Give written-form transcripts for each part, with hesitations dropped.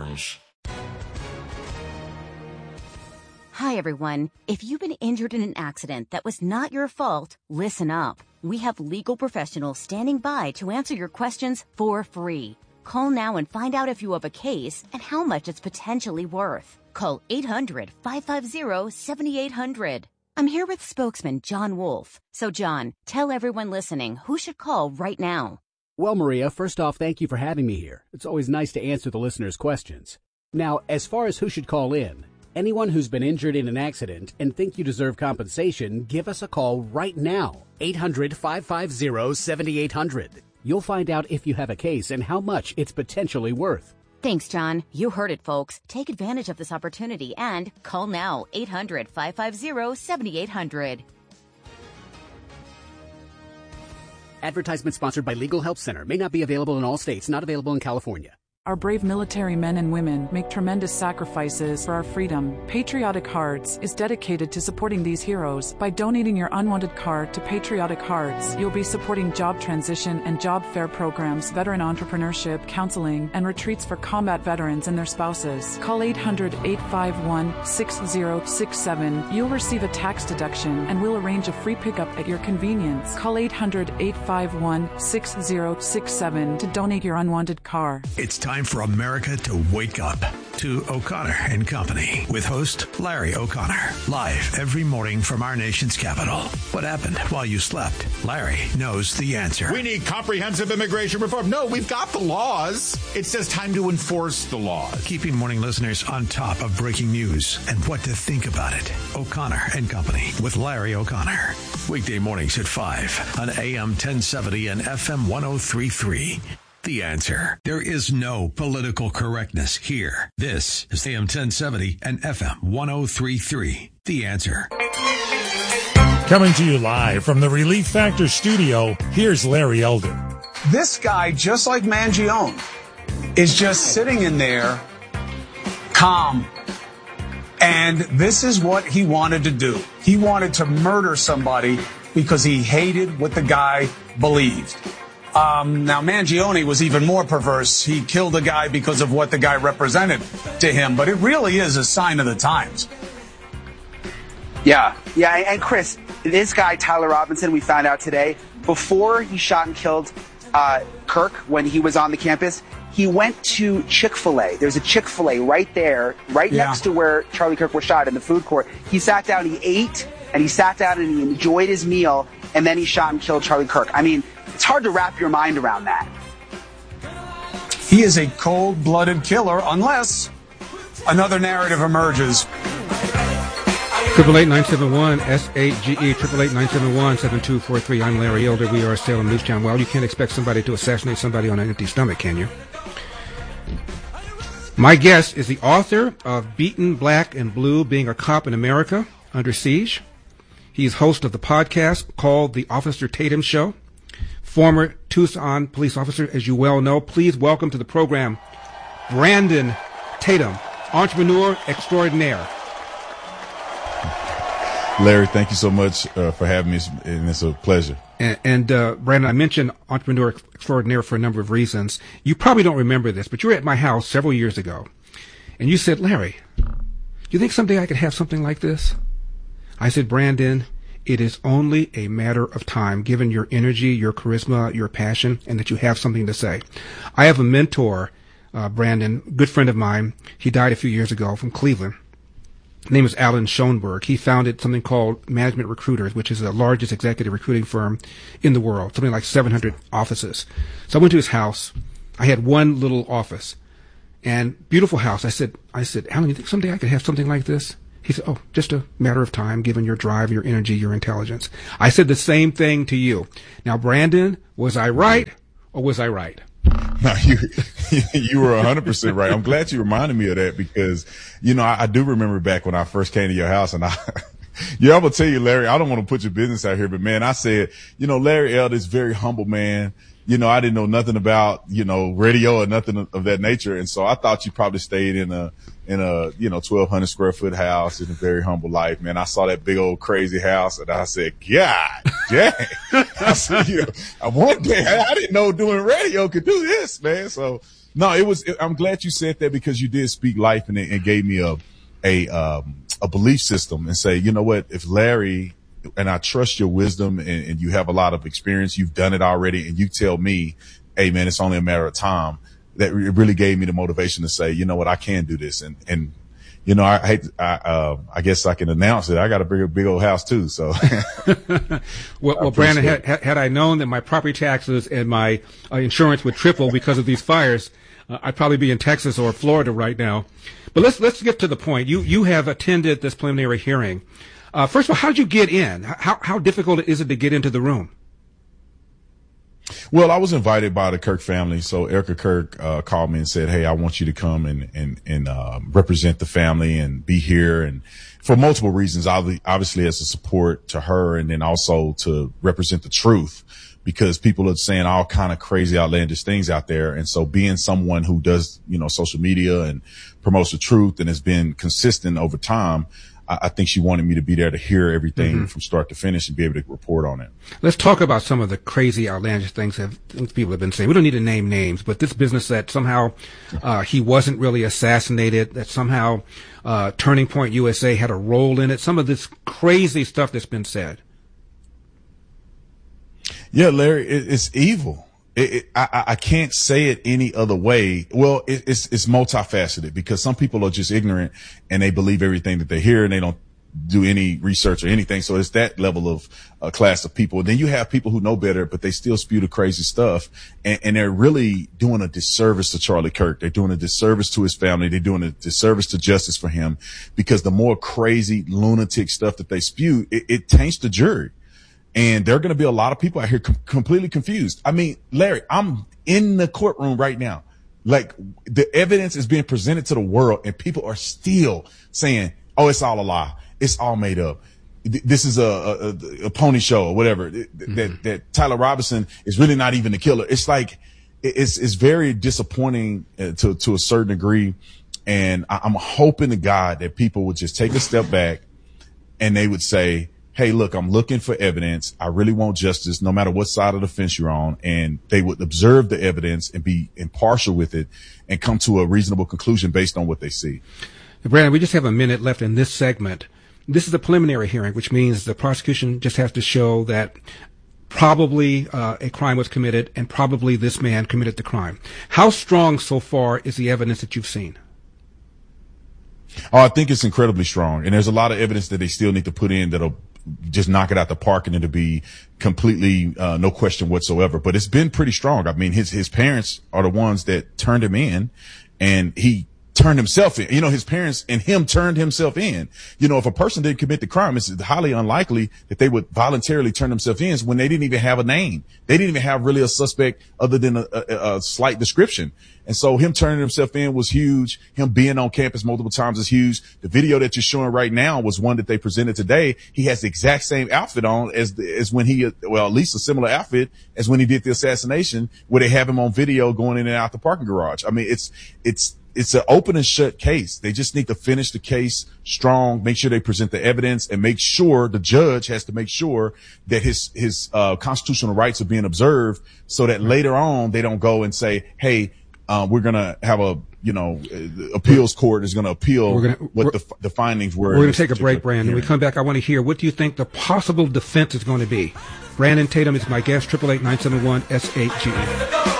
Garage. Hi, everyone. If you've been injured in an accident that was not your fault, listen up. We have legal professionals standing by to answer your questions for free. Call now and find out if you have a case and how much it's potentially worth. Call 800-550-7800. I'm here with spokesman John Wolf. So, John, tell everyone listening who should call right now. Well, Maria, first off, thank you for having me here. It's always nice to answer the listeners' questions. Now, as far as who should call in, anyone who's been injured in an accident and think you deserve compensation, give us a call right now. 800-550-7800. You'll find out if you have a case and how much it's potentially worth. Thanks, John. You heard it, folks. Take advantage of this opportunity and call now. 800-550-7800. Advertisement sponsored by Legal Help Center. May not be available in all states. Not available in California. Our brave military men and women make tremendous sacrifices for our freedom. Patriotic Hearts is dedicated to supporting these heroes. By donating your unwanted car to Patriotic Hearts, you'll be supporting job transition and job fair programs, veteran entrepreneurship, counseling, and retreats for combat veterans and their spouses. Call 800-851-6067. You'll receive a tax deduction and we'll arrange a free pickup at your convenience. Call 800-851-6067 to donate your unwanted car. It's time for America to wake up to O'Connor and Company with host Larry O'Connor. Live every morning from our nation's capital. What happened while you slept? Larry knows the answer. We need comprehensive immigration reform. No, we've got the laws. It's just time to enforce the laws. Keeping morning listeners on top of breaking news and what to think about it. O'Connor and Company with Larry O'Connor. Weekday mornings at 5 on AM 1070 and FM 1033. The Answer. There is no political correctness here. This is AM 1070 and FM 1033. The Answer. Coming to you live from the Relief Factor studio, here's Larry Elder. This guy, just like Mangione, is just sitting in there, calm. And this is what he wanted to do. He wanted to murder somebody because he hated what the guy believed. Now, Mangione was even more perverse. He killed a guy because of what the guy represented to him. But it really is a sign of the times. Yeah. And Chris, this guy, Tyler Robinson, we found out today, before he shot and killed Kirk when he was on the campus, he went to Chick-fil-A. There's a Chick-fil-A right there, next to where Charlie Kirk was shot in the food court. He sat down, he ate, and he sat down and he enjoyed his meal, and then he shot and killed Charlie Kirk. I mean, it's hard to wrap your mind around that. He is a cold-blooded killer unless another narrative emerges. 888-971-SAGE, 888-971-7243. I'm Larry Elder. We are Salem News Channel. Well, you can't expect somebody to assassinate somebody on an empty stomach, can you? My guest is the author of Beaten Black and Blue, Being a Cop in America, Under Siege. He's host of the podcast called The Officer Tatum Show. Former Tucson police officer, as you well know. Please welcome to the program, Brandon Tatum, entrepreneur extraordinaire. Larry, thank you so much for having me, and it's a pleasure. And Brandon, I mentioned entrepreneur extraordinaire for a number of reasons. You probably don't remember this, but you were at my house several years ago, and you said, Larry, do you think someday I could have something like this? I said, Brandon, it is only a matter of time, given your energy, your charisma, your passion, and that you have something to say. I have a mentor, Brandon, good friend of mine. He died a few years ago from Cleveland. His name is Alan Schoenberg. He founded something called Management Recruiters, which is the largest executive recruiting firm in the world, something like 700 offices. So I went to his house. I had one little office and beautiful house. I said, Alan, you think someday I could have something like this? He said, oh, just a matter of time, given your drive, your energy, your intelligence. I said the same thing to you. Now, Brandon, was I right or was I right? No, you were 100% right. I'm glad you reminded me of that because, I do remember back when I first came to your house and I'm going to tell you, Larry, I don't want to put your business out here, but man, I said, Larry Elder is very humble, man. I didn't know nothing about, radio or nothing of that nature. And so I thought you probably stayed in a 1,200 square foot house in a very humble life, man. I saw that big old crazy house and I said, God dang. I said, one day I didn't know doing radio could do this, man. So, No, I'm glad you said that because you did speak life and it gave me a belief system and say, you know what, if Larry, and I trust your wisdom and you have a lot of experience, you've done it already, and you tell me, hey man, it's only a matter of time. That it really gave me the motivation to say, you know what, I can do this. And you know, I guess I can announce it. I got a big old house too. So, well, Brandon, had I known that my property taxes and my insurance would triple because of these fires, I'd probably be in Texas or Florida right now. But let's get to the point. You have attended this preliminary hearing. First of all, how did you get in? How difficult is it to get into the room? Well, I was invited by the Kirk family. So Erica Kirk called me and said, hey, I want you to come and represent the family and be here. And for multiple reasons, obviously as a support to her, and then also to represent the truth, because people are saying all kind of crazy, outlandish things out there. And so being someone who does, you know, social media and promotes the truth and has been consistent over time, I think she wanted me to be there to hear everything from start to finish and be able to report on it. Let's talk about some of the crazy, outlandish things that people have been saying. We don't need to name names, but this business that somehow he wasn't really assassinated, that somehow Turning Point USA had a role in it, some of this crazy stuff that's been said. Yeah, Larry, it's evil. I can't say it any other way. Well, it's multifaceted because some people are just ignorant and they believe everything that they hear and they don't do any research or anything. So it's that level of class of people. Then you have people who know better, but they still spew the crazy stuff. And they're really doing a disservice to Charlie Kirk. They're doing a disservice to his family. They're doing a disservice to justice for him, because the more crazy lunatic stuff that they spew, it taints the jury. And there are going to be a lot of people out here completely confused. I mean, Larry, I'm in the courtroom right now. Like, the evidence is being presented to the world and people are still saying, oh, it's all a lie. It's all made up. This is a pony show or whatever. That Tyler Robinson is really not even the killer. It's like, it's very disappointing to a certain degree. And I'm hoping to God that people would just take a step back and they would say, hey, look, I'm looking for evidence. I really want justice no matter what side of the fence you're on. And they would observe the evidence and be impartial with it and come to a reasonable conclusion based on what they see. Brandon, we just have a minute left in this segment. This is a preliminary hearing, which means the prosecution just has to show that probably a crime was committed and probably this man committed the crime. How strong so far is the evidence that you've seen? Oh, I think it's incredibly strong. And there's a lot of evidence that they still need to put in that'll just knock it out the park and it'll be completely no question whatsoever. But it's been pretty strong. I mean, his parents are the ones that turned him in, and he turned himself in. You know, his parents and him turned himself in. You know, if a person didn't commit the crime, it's highly unlikely that they would voluntarily turn themselves in when they didn't even have a name. They didn't even have really a suspect other than a slight description. And so him turning himself in was huge. Him being on campus multiple times is huge. The video that you're showing right now was one that they presented today. He has the exact same outfit on as when he, well, at least a similar outfit as when he did the assassination, where they have him on video going in and out the parking garage. I mean, it's an open and shut case. They just need to finish the case strong, make sure they present the evidence, and make sure the judge has to make sure that his constitutional rights are being observed, so that later on they don't go and say, hey, we're going to have appeals court is going to appeal what the findings were. We're going to take a break, Brandon. When we come back, I want to hear, what do you think the possible defense is going to be? Brandon Tatum is my guest, 888-971-SHGE.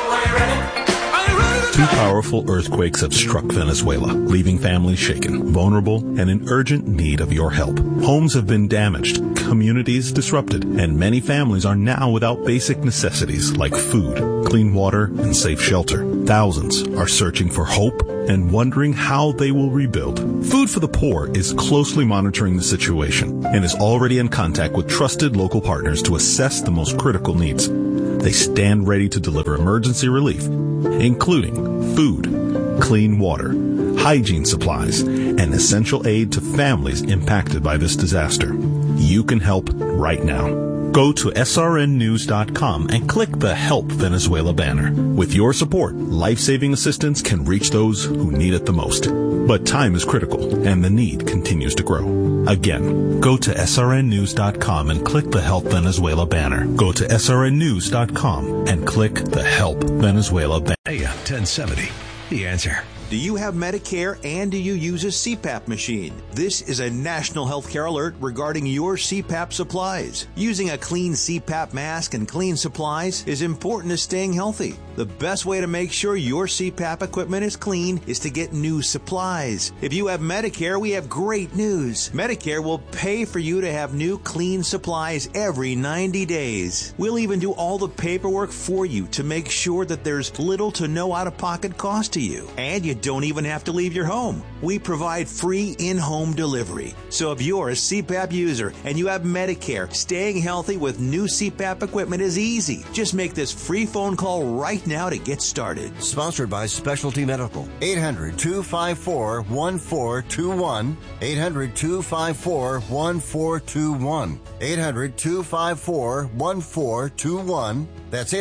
Two powerful earthquakes have struck Venezuela, leaving families shaken, vulnerable, and in urgent need of your help. Homes have been damaged, communities disrupted, and many families are now without basic necessities like food, clean water, and safe shelter. Thousands are searching for hope and wondering how they will rebuild. Food for the Poor is closely monitoring the situation and is already in contact with trusted local partners to assess the most critical needs. They stand ready to deliver emergency relief, including food, clean water, hygiene supplies, and essential aid to families impacted by this disaster. You can help right now. Go to srnnews.com and click the Help Venezuela banner. With your support, life-saving assistance can reach those who need it the most. But time is critical, and the need continues to grow. Again, go to srnnews.com and click the Help Venezuela banner. Go to srnnews.com and click the Help Venezuela banner. 1070, The Answer. Do you have Medicare and do you use a CPAP machine? This is a national healthcare alert regarding your CPAP supplies. Using a clean CPAP mask and clean supplies is important to staying healthy. The best way to make sure your CPAP equipment is clean is to get new supplies. If you have Medicare, we have great news. Medicare will pay for you to have new clean supplies every 90 days. We'll even do all the paperwork for you to make sure that there's little to no out-of-pocket cost to you. And you don't even have to leave your home. We provide free in-home delivery. So if you're a CPAP user and you have Medicare, staying healthy with new CPAP equipment is easy. Just make this free phone call right now to get started. Sponsored by Specialty Medical. 800-254-1421. 800-254-1421. 800-254-1421. That's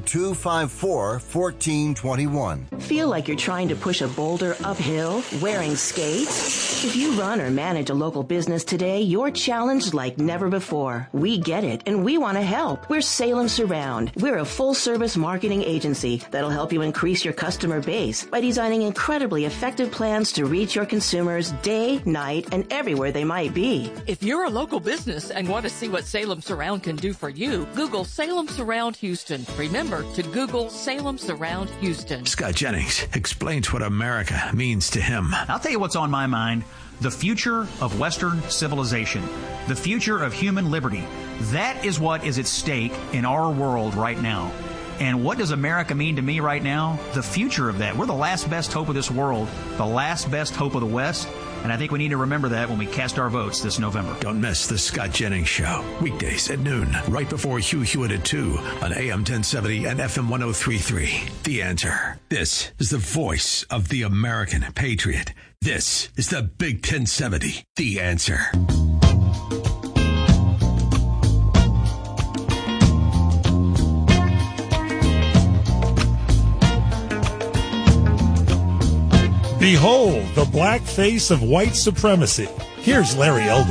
800-254-1421. Feel like you're trying to push a boulder uphill wearing skates? If you run or manage a local business today, you're challenged like never before. We get it, and we want to help. We're Salem Surround. We're a full-service marketing agency that'll help you increase your customer base by designing incredibly effective plans to reach your consumers day, night, and everywhere they might be. If you're a local business and want to see what Salem Surround can do for you, Google Salem Surround Houston. Remember to Google Salem Surround Houston. Scott Jennings explains what America means to him. I'll tell you what's on my mind. The future of Western civilization. The future of human liberty. That is what is at stake in our world right now. And what does America mean to me right now? The future of that. We're the last best hope of this world. The last best hope of the West. And I think we need to remember that when we cast our votes this November. Don't miss the Scott Jennings Show. Weekdays at noon, right before Hugh Hewitt at 2 on AM 1070 and FM 1033. The Answer. This is the voice of the American patriot. This is the Big 1070. The Answer. Behold the black face of white supremacy. Here's Larry Elder.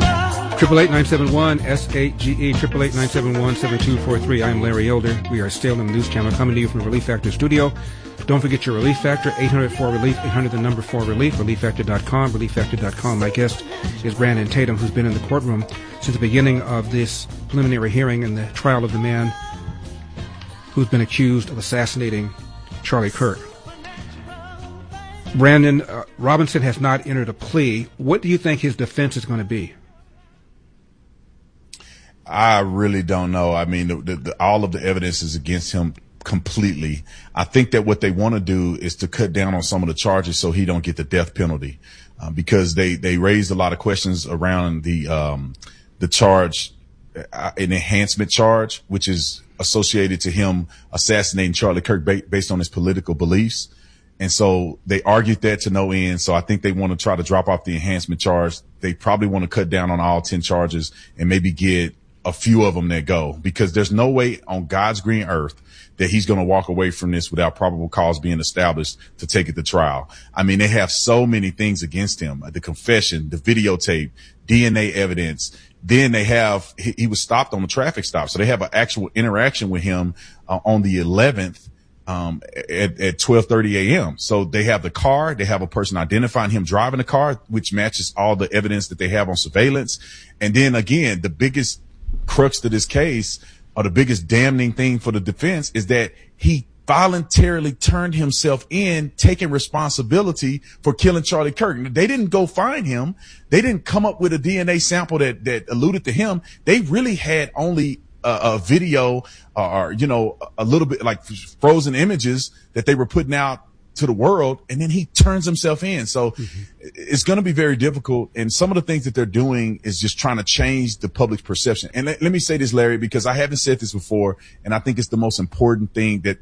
888-971-SAGE, 888-971-7243. I'm Larry Elder. We are Salem News Channel coming to you from the Relief Factor studio. Don't forget your Relief Factor, 800-4RELIEF, 800-4RELIEF, ReliefFactor.com, ReliefFactor.com. My guest is Brandon Tatum, who's been in the courtroom since the beginning of this preliminary hearing in the trial of the man who's been accused of assassinating Charlie Kirk. Brandon, Robinson has not entered a plea. What do you think his defense is going to be? I really don't know. I mean, all of the evidence is against him completely. I think that what they want to do is to cut down on some of the charges so he don't get the death penalty, because they raised a lot of questions around the charge, an enhancement charge, which is associated to him assassinating Charlie Kirk based on his political beliefs. And so they argued that to no end. So I think they want to try to drop off the enhancement charge. They probably want to cut down on all 10 charges and maybe get a few of them that go, because there's no way on God's green earth that he's going to walk away from this without probable cause being established to take it to trial. I mean, they have so many things against him, the confession, the videotape, DNA evidence. Then they have, he was stopped on a traffic stop. So they have an actual interaction with him on the 11th. At 12:30 a.m. So they have the car, they have a person identifying him driving the car, which matches all the evidence that they have on surveillance. And then again, the biggest crux to this case, or the biggest damning thing for the defense, is that he voluntarily turned himself in, taking responsibility for killing Charlie Kirk. They didn't go find him. They didn't come up with a DNA sample that alluded to him. They really had only a video or, you know, a little bit like frozen images that they were putting out to the world. And then he turns himself in. So it's going to be very difficult. And some of the things that they're doing is just trying to change the public's perception. And let me say this, Larry, because I haven't said this before, and I think it's the most important thing that